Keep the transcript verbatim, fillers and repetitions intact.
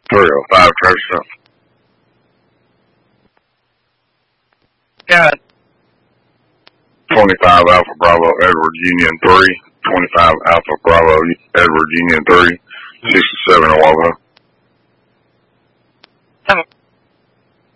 three oh five, Travis. Got twenty-five Alpha Bravo, Edward Union three. twenty-five Alpha Bravo, Edward Union three. sixty-seven Wava.